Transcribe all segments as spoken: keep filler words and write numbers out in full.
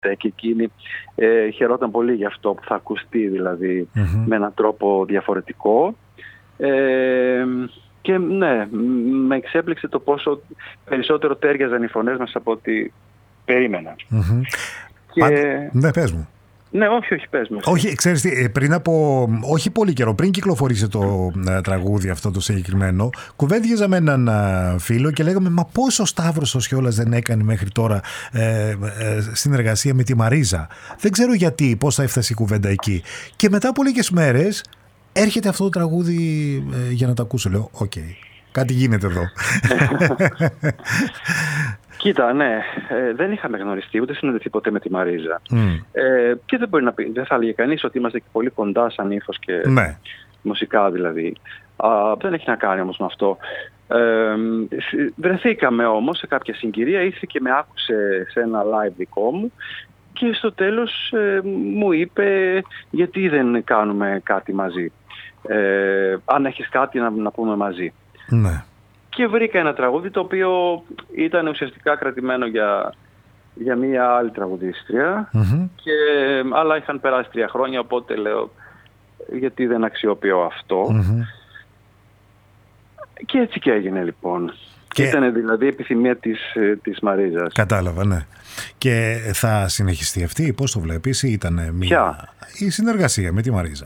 και εκείνη ε, χαιρόταν πολύ γι' αυτό που θα ακουστεί δηλαδή mm-hmm. με έναν τρόπο διαφορετικό. Ε, και ναι, με εξέπληξε το πόσο περισσότερο τέριαζαν οι φωνές μας από ό,τι περίμενα. Mm-hmm. Και... Πάντ... Ναι, πες μου. Ναι, όχι, όχι, πες μου. Όχι, ξέρεις τι, πριν από όχι πολύ καιρό, πριν κυκλοφορήσει το ε, τραγούδι αυτό το συγκεκριμένο, κουβέντιαζα με έναν ε, φίλο και λέγαμε, μα πώς ο Σταύρος ο Σιώλας δεν έκανε μέχρι τώρα ε, ε, συνεργασία με τη Μαρίζα. Δεν ξέρω γιατί, πώς θα έφτασε η κουβέντα εκεί. Και μετά από λίγες μέρες έρχεται αυτό το τραγούδι ε, για να το ακούσω. Λέω, οκ, okay, κάτι γίνεται εδώ. Κοίτα, ναι, ε, δεν είχαμε γνωριστεί, ούτε συναντηθεί ποτέ με τη Μαρίζα. Mm. Ε, και δεν μπορεί να πει, δεν θα έλεγε κανείς ότι είμαστε και πολύ κοντά σαν ύφος και ναι. μουσικά δηλαδή. Α, δεν έχει να κάνει όμως με αυτό. Ε, βρεθήκαμε όμως σε κάποια συγκυρία, ήρθε και με άκουσε σε ένα live δικό μου και στο τέλος ε, μου είπε γιατί δεν κάνουμε κάτι μαζί. Ε, αν έχεις κάτι να, να πούμε μαζί. Ναι. Και βρήκα ένα τραγούδι το οποίο ήταν ουσιαστικά κρατημένο για, για μία άλλη τραγουδίστρια, mm-hmm. και, αλλά είχαν περάσει τρία χρόνια, οπότε λέω γιατί δεν αξιοποιώ αυτό. Mm-hmm. Και έτσι και έγινε λοιπόν. Και... Ήταν δηλαδή επιθυμία της, της Μαρίζας. Κατάλαβα, ναι. Και θα συνεχιστεί αυτή, πώς το βλέπεις, ή ήταν μια... Ποια? Η συνεργασία με τη Μαρίζα.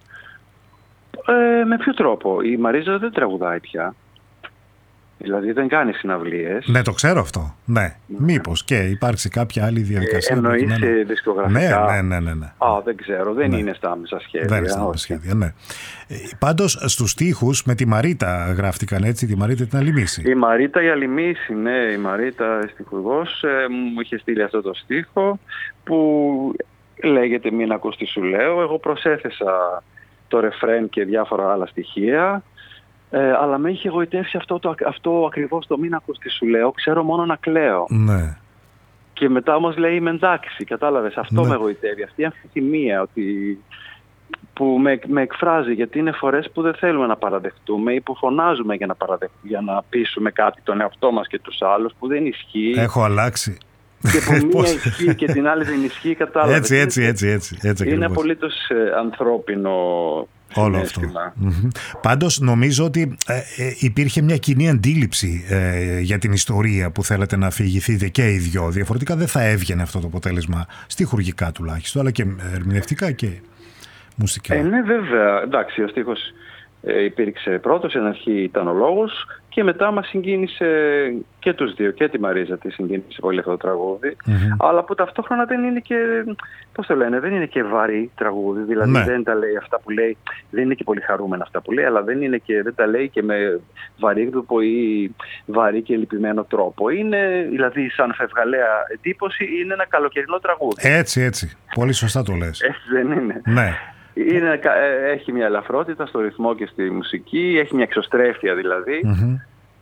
Ε, με ποιο τρόπο? Η Μαρίζα δεν τραγουδάει πια. Δηλαδή δεν κάνει συναυλίες. Ναι, το ξέρω αυτό. Ναι. ναι. Μήπως και υπάρξει κάποια άλλη διαδικασία. Ε, εννοείς δισκογραφικά. Ναι, ναι, ναι, ναι. Α, δεν ξέρω. Δεν ναι. είναι στα άμεσα σχέδια. Δεν είναι στα άμεσα σχέδια, ναι. Ε, πάντως στους στίχους με τη Μαρίτα γράφτηκαν έτσι, τη Μαρίτα την Αλημίση. Η Μαρίτα η Αλημίση, ναι. Η Μαρίτα στιχουργός ε, μου είχε στείλει αυτό το στίχο που λέγεται «Μην ακούς τι σου λέω». Εγώ προσέθεσα το ρεφρέν και διάφορα άλλα στοιχεία. Ε, αλλά με είχε εγωιτεύσει αυτό, το, αυτό ακριβώς το «Μην ακούς τι σου λέω», ξέρω μόνο να κλαίω. Ναι. Και μετά όμως λέει «Είμαι εντάξει», κατάλαβες, αυτό ναι. με εγωιτεύει, αυτή η αμφιθυμία ότι, που με, με εκφράζει, γιατί είναι φορές που δεν θέλουμε να παραδεχτούμε ή που φωνάζουμε για να, για να πείσουμε κάτι τον εαυτό μας και τους άλλους που δεν ισχύει. Έχω αλλάξει. Και που μία ισχύει και την άλλη δεν ισχύει, κατάλαβες. Έτσι, έτσι, έτσι, έτσι, έτσι είναι απολύτως ε, ανθρώπινο όλο αυτό. Mm-hmm. Πάντως νομίζω ότι ε, ε, υπήρχε μια κοινή αντίληψη ε, για την ιστορία που θέλετε να αφηγηθείτε και οι δυο. Διαφορετικά δεν θα έβγαινε αυτό το αποτέλεσμα, στιχουργικά τουλάχιστον, αλλά και ερμηνευτικά και μουσικά. Ε, ναι, βέβαια. Εντάξει, ο στίχος ε, υπήρξε πρώτος, στην αρχή ήταν ο λόγος και μετά μας συγκίνησε και τους δύο, και τη Μαρίζα τη συγκίνησε πολύ αυτό το τραγούδι, mm-hmm. αλλά που ταυτόχρονα δεν είναι και, πώς το λένε, δεν είναι και βαρύ τραγούδι, δηλαδή ναι. δεν τα λέει αυτά που λέει, δεν είναι και πολύ χαρούμενα αυτά που λέει, αλλά δεν, είναι και, δεν τα λέει και με βαρύγδουπο ή βαρύ και λυπημένο τρόπο. Είναι, δηλαδή σαν φευγαλαία εντύπωση, είναι ένα καλοκαιρινό τραγούδι. Έτσι, έτσι. Πολύ σωστά το λες. Έτσι δεν είναι. Ναι. Είναι, έχει μια ελαφρότητα στο ρυθμό και στη μουσική, έχει μια εξωστρέφεια δηλαδή. Mm-hmm.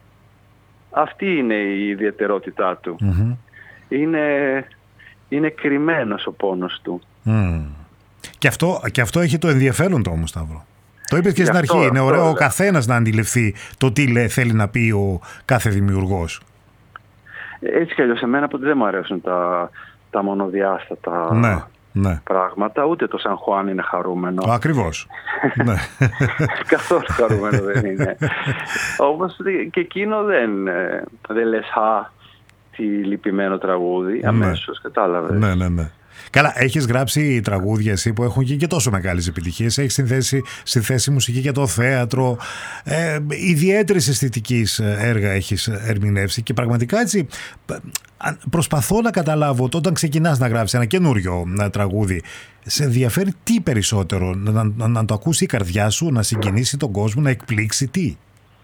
Αυτή είναι η ιδιαιτερότητά του. Mm-hmm. Είναι, είναι κρυμμένος ο πόνος του. Mm. Και, αυτό, και αυτό έχει το ενδιαφέρον το όμως, Σταύρο. Το είπες και στην αυτό, αρχή, είναι αυτό, ωραίο αυτό, ο καθένας να αντιληφθεί το τι λέει, θέλει να πει ο κάθε δημιουργός. Έτσι κι αλλιώς εμένα που δεν μου αρέσουν τα, τα μονοδιάστατα... Ναι. Ναι. πράγματα, ούτε το Σαν Χουάν είναι χαρούμενο. Ακριβώς. ναι. Καθόλου χαρούμενο δεν είναι. Όμως και εκείνο δεν, δεν λες «Α, τι λυπημένο τραγούδι», ναι. αμέσως, κατάλαβες. Ναι, ναι, ναι. Καλά, έχεις γράψει τραγούδια εσύ που έχουν και τόσο μεγάλες επιτυχίες. Έχεις συνθέσει, συνθέσει μουσική για το θέατρο. Ε, ιδιαίτερης αισθητικής έργα έχεις ερμηνεύσει και πραγματικά έτσι προσπαθώ να καταλάβω όταν ξεκινάς να γράψεις ένα καινούριο τραγούδι, σε ενδιαφέρει τι περισσότερο, να, να, να το ακούσει η καρδιά σου, να συγκινήσει τον κόσμο, να εκπλήξει τι.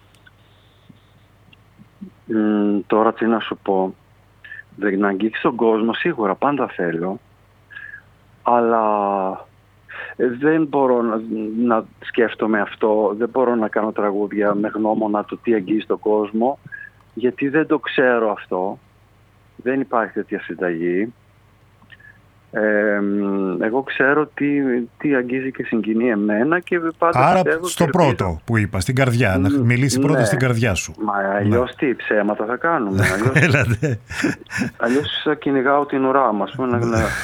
Mm, τώρα τι να σου πω. Να αγγίξει τον κόσμο σίγουρα πάντα θέλω. Αλλά δεν μπορώ να, να σκέφτομαι αυτό, δεν μπορώ να κάνω τραγούδια με γνώμονα το τι αγγίζει τον κόσμο, γιατί δεν το ξέρω αυτό, δεν υπάρχει τέτοια συνταγή. Ε, εγώ ξέρω τι, τι αγγίζει και συγκινεί εμένα και πάντα άρα πιστεύω στο και πρώτο ελπίζω. που είπα, στην καρδιά, να μιλήσει πρώτα ναι. στην καρδιά σου. Μα αλλιώς ναι. τι ψέματα θα κάνουμε, αλλιώς, αλλιώς θα κυνηγάω την ουρά μας, να, να,